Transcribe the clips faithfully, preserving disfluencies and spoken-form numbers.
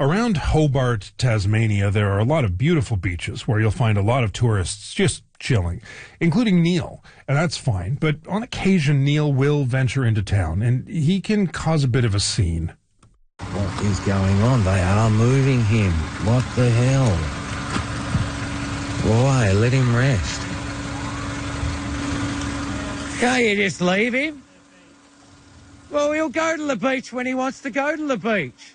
Around Hobart, Tasmania, there are a lot of beautiful beaches where you'll find a lot of tourists just chilling, including Neil, and that's fine. But on occasion, Neil will venture into town, and he can cause a bit of a scene. What is going on? They are moving him. What the hell? Why? Let him rest. Can't you just leave him? Well, he'll go to the beach when he wants to go to the beach.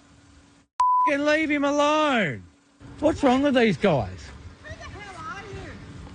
And leave him alone. What's wrong with these guys? Who the hell are you?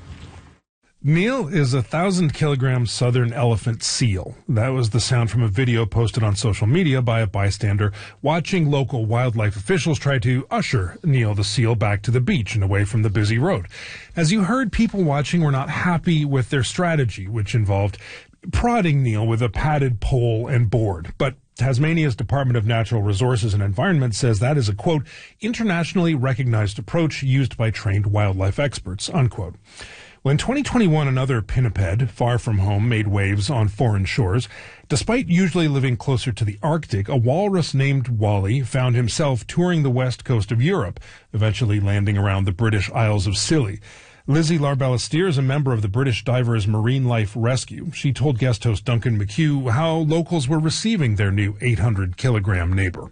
Neil is a thousand kilogram southern elephant seal. That was the sound from a video posted on social media by a bystander watching local wildlife officials try to usher Neil the seal back to the beach and away from the busy road. As you heard, people watching were not happy with their strategy, which involved prodding Neil with a padded pole and board. But Tasmania's Department of Natural Resources and Environment says that is a, quote, internationally recognized approach used by trained wildlife experts, unquote. Well, in twenty twenty-one, another pinniped, far from home, made waves on foreign shores. Despite usually living closer to the Arctic, a walrus named Wally found himself touring the west coast of Europe, eventually landing around the British Isles of Scilly. Lizzie Larballestier is a member of the British Divers Marine Life Rescue. She told guest host Duncan McHugh how locals were receiving their new eight hundred kilogram neighbor.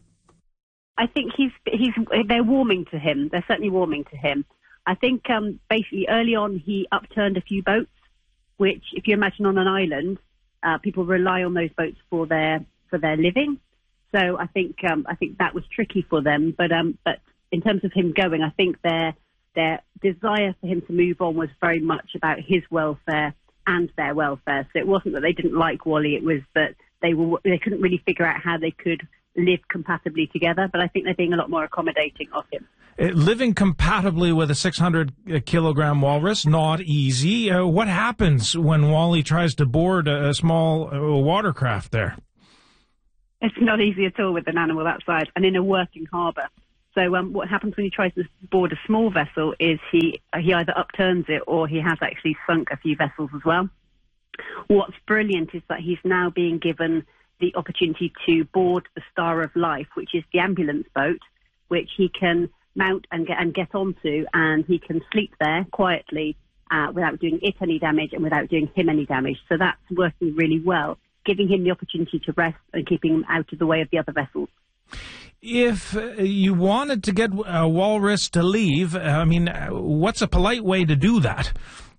I think he's he's they're warming to him. They're certainly warming to him. I think um, basically early on he upturned a few boats, which, if you imagine on an island, uh, people rely on those boats for their for their living. So I think um, I think that was tricky for them. But um, but in terms of him going, I think their their desire for him to move on was very much about his welfare and their welfare. So it wasn't that they didn't like Wally; it was that they were they couldn't really figure out how they could live compatibly together. But I think they're being a lot more accommodating of him. Uh, living compatibly with a six hundred kilogram walrus, not easy. Uh, what happens when Wally tries to board a, a small uh, watercraft there? It's not easy at all with an animal that size and in a working harbour. So um, what happens when he tries to board a small vessel is he he either upturns it or he has actually sunk a few vessels as well. What's brilliant is that he's now being given the opportunity to board the Star of Life, which is the ambulance boat, which he can mount and get and get onto, and he can sleep there quietly uh, without doing it any damage and without doing him any damage. So that's working really well, giving him the opportunity to rest and keeping him out of the way of the other vessels. If uh, you wanted to get a walrus to leave, I mean, uh, what's a polite way to do that?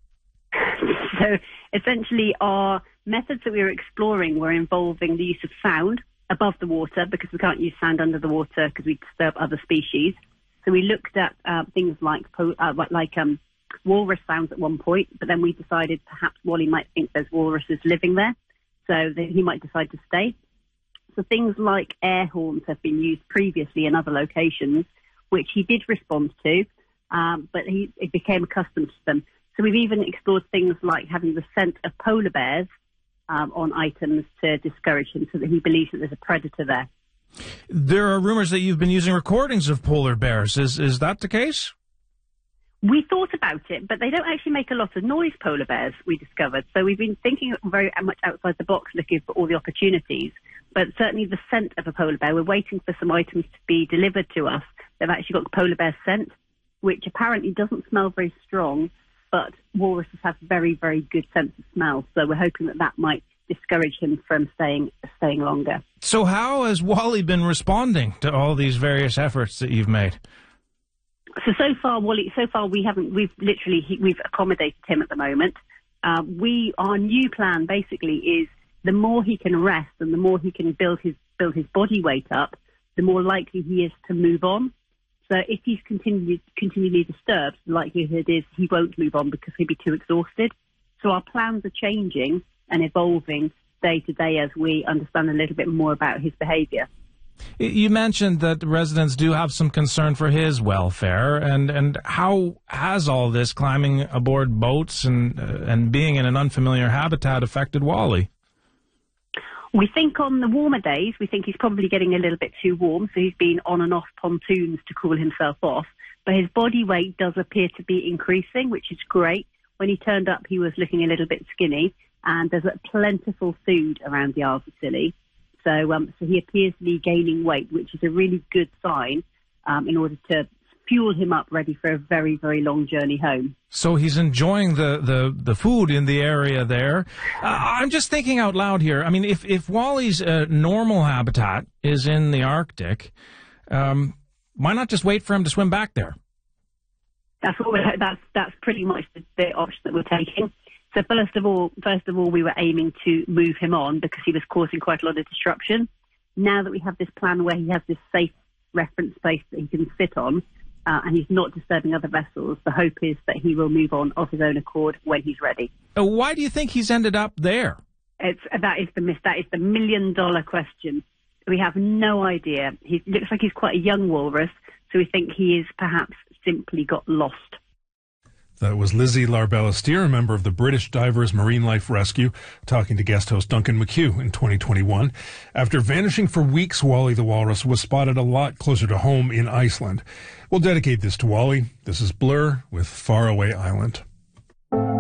So essentially our methods that we were exploring were involving the use of sound above the water, because we can't use sound under the water because we disturb other species. So we looked at uh, things like uh, like um, walrus sounds at one point, but then we decided perhaps Wally might think there's walruses living there, so that he might decide to stay. So things like air horns have been used previously in other locations, which he did respond to, um, but he, he became accustomed to them. So we've even explored things like having the scent of polar bears um, on items to discourage him, so that he believes that there's a predator there. There are rumors that you've been using recordings of polar bears. Is is that the case? We thought about it, but they don't actually make a lot of noise, polar bears, we discovered. So we've been thinking very much outside the box, looking for all the opportunities. But certainly the scent of a polar bear, we're waiting for some items to be delivered to us. They've actually got polar bear scent, which apparently doesn't smell very strong, but walruses have very, very good sense of smell. So we're hoping that that might discourage him from staying staying longer. So how has Wally been responding to all these various efforts that you've made? So so far, Wally. So far, we haven't. We've literally he, we've accommodated him at the moment. Uh, we our new plan basically is the more he can rest and the more he can build his build his body weight up, the more likely he is to move on. So if he's continually continually disturbed, the likelihood is he won't move on because he'll be too exhausted. So our plans are changing and evolving day to day as we understand a little bit more about his behaviour. You mentioned that residents do have some concern for his welfare, and, and how has all this climbing aboard boats and uh, and being in an unfamiliar habitat affected Wally? We think on the warmer days, we think he's probably getting a little bit too warm, so he's been on and off pontoons to cool himself off. But his body weight does appear to be increasing, which is great. When he turned up, he was looking a little bit skinny, and there's a plentiful food around the Isles of Scilly. So, um, so he appears to be gaining weight, which is a really good sign. um, in order to fuel him up ready for a very, very long journey home. So he's enjoying the, the, the food in the area there. Uh, I'm just thinking out loud here. I mean, if, if Wally's uh, normal habitat is in the Arctic, um, why not just wait for him to swim back there? That's what we're, that's that's pretty much the, the option that we're taking. So first of all, first of all, we were aiming to move him on because he was causing quite a lot of disruption. Now that we have this plan where he has this safe reference space that he can sit on, uh, and he's not disturbing other vessels, the hope is that he will move on of his own accord when he's ready. Uh, why do you think he's ended up there? It's that is the that is the million dollar question. We have no idea. He looks like he's quite a young walrus, so we think he is perhaps simply got lost. That was Lizzie Larbella-Steer, a member of the British Divers Marine Life Rescue, talking to guest host Duncan McHugh in twenty twenty-one. After vanishing for weeks, Wally the walrus was spotted a lot closer to home in Iceland. We'll dedicate this to Wally. This is Blur with Faraway Island.